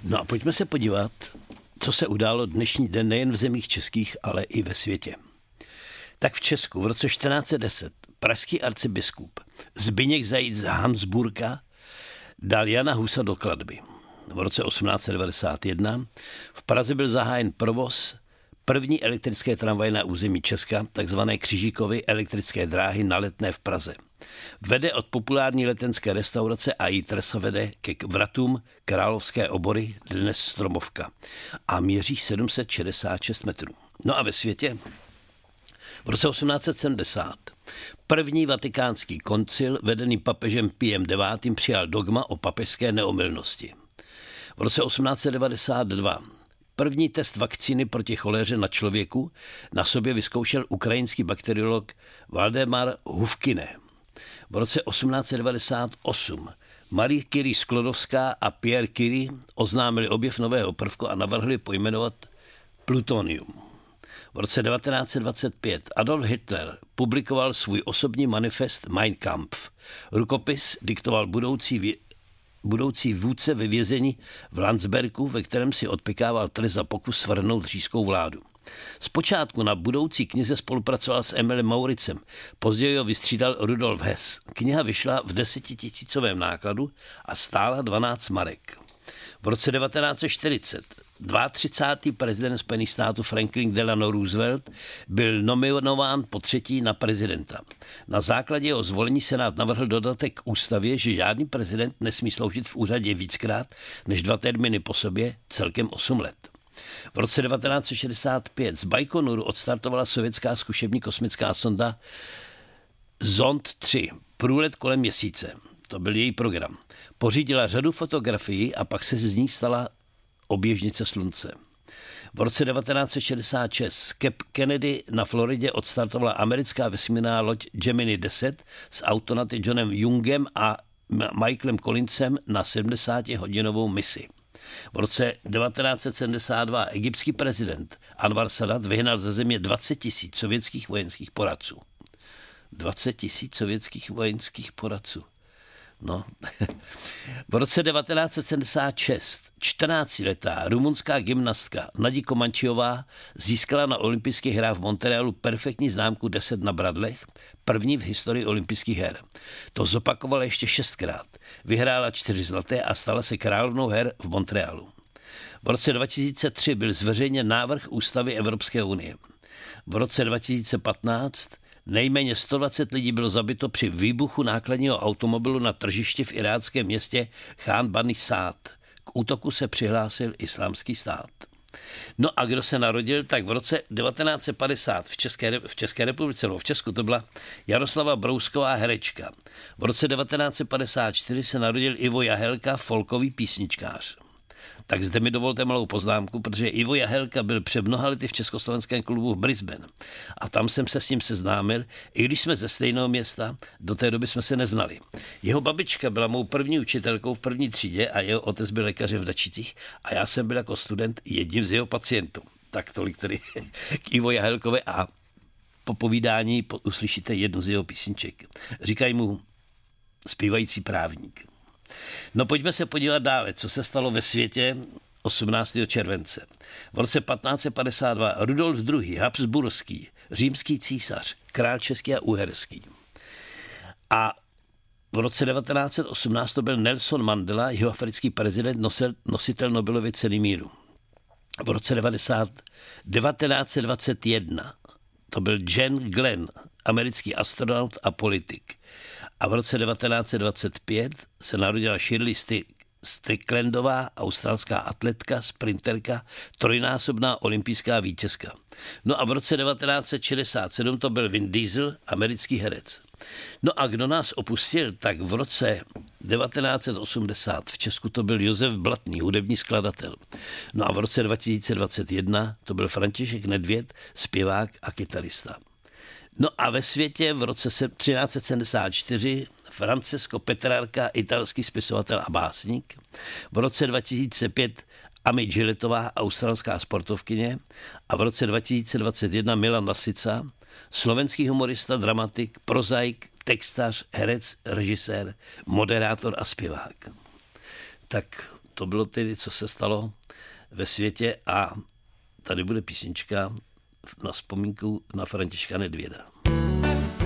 No a pojďme se podívat, co se událo dnešní den nejen v zemích českých, ale i ve světě. Tak v Česku v roce 1410 pražský arcibiskup Zbyněk Zajíc z Habsburka dal Jana Husa do klatby. V roce 1891 v Praze byl zahájen provoz první elektrické tramvaje na území Česka, takzvané Křižíkovy elektrické dráhy na Letné v Praze. Vede od populární letenské restaurace a její trasa vede ke vratům Královské Obory, dnes Stromovka, a měří 766 metrů. No a ve světě? V roce 1870 první vatikánský koncil vedený papežem Piem IX. Přijal dogma o papežské neomylnosti. V roce 1892 první test vakcíny proti choléře na člověku na sobě vyzkoušel ukrajinský bakteriolog Valdemar Huvkine. V roce 1898 Marie Curie Sklodovská a Pierre Curie oznámili objev nového prvku a navrhli pojmenovat plutonium. V roce 1925 Adolf Hitler publikoval svůj osobní manifest Mein Kampf. Rukopis diktoval budoucí vůdce ve vězení v Landsbergu, ve kterém si odpykával trest za pokus svrhnout říšskou vládu. Zpočátku na budoucí knize spolupracoval s Emilem Mauricem, později ho vystřídal Rudolf Hess. Kniha vyšla v 10 000 nákladu a stála 12 marek. V roce 1940 32. prezident Spojených států Franklin Delano Roosevelt byl nominován po třetí na prezidenta. Na základě jeho zvolení Senát navrhl dodatek k ústavě, že žádný prezident nesmí sloužit v úřadě víckrát než 2 termíny po sobě, celkem 8 let. V roce 1965 z Bajkonuru odstartovala sovětská zkušební kosmická sonda Zond 3, průlet kolem měsíce. To byl její program. Pořídila řadu fotografií a pak se z ní stala oběžnice slunce. V roce 1966 z Cape Kennedy na Floridě odstartovala americká vesmírná loď Gemini 10 s autonauty Johnem Youngem a Michaelem Collinsem na 70-hodinovou misi. V roce 1972 egyptský prezident Anwar Sadat vyhnal ze země 20 000 sovětských vojenských poradců. 20 000 sovětských vojenských poradců. No. V roce 1976 14letá rumunská gymnastka Nadi Komančiová získala na olympijských hrách v Montrealu perfektní známku 10 na bradlech, první v historii olympijských her. To zopakovala ještě 6krát. Vyhrála 4 zlaté a stala se královnou her v Montrealu. V roce 2003 byl zveřejněn návrh ústavy Evropské unie. V roce 2015 nejméně 120 lidí bylo zabito při výbuchu nákladního automobilu na tržišti v iráckém městě Khan Bani Sád. K útoku se přihlásil Islámský stát. No a kdo se narodil, tak v roce 1950 v České republice, v Česku to byla Jaroslava Brousková, herečka. V roce 1954 se narodil Ivo Jahelka, folkový písničkář. Tak zde mi dovolte malou poznámku, protože Ivo Jahelka byl před mnoha lety v československém klubu v Brisbane a tam jsem se s ním seznámil, i když jsme ze stejného města, do té doby jsme se neznali. Jeho babička byla mou první učitelkou v první třídě a jeho otec byl lékařem v Dačicích a já jsem byl jako student jedním z jeho pacientů. Tak tolik tedy k Ivo Jahelkovi a po povídání uslyšíte jednu z jeho písniček. Říkají mu zpívající právník. No pojďme se podívat dále, co se stalo ve světě 18. července. V roce 1552 Rudolf II. Habsburský, římský císař, král český a uherský. A v roce 1918 to byl Nelson Mandela, jihoafrický prezident, nositel Nobelovy ceny míru. V roce 1921 to byl Jen Glenn, americký astronaut a politik. A v roce 1925 se narodila Shirley Stricklandová, australská atletka, sprinterka, trojnásobná olympijská vítězka. No a v roce 1967 to byl Vin Diesel, americký herec. No a kdo nás opustil, tak v roce 1980 v Česku to byl Josef Blatný, hudební skladatel. No a v roce 2021 to byl František Nedvěd, zpěvák a kytarista. No a ve světě v roce 1374 Francesco Petrarca, italský spisovatel a básník. V roce 2005 Ami Gilletová, australská sportovkyně. A v roce 2021 Milan Lasica, slovenský humorista, dramatik, prozaik, textař, herec, režisér, moderátor a zpěvák. Tak to bylo tedy, co se stalo ve světě a tady bude písnička na vzpomínku na Františka Nedvěda.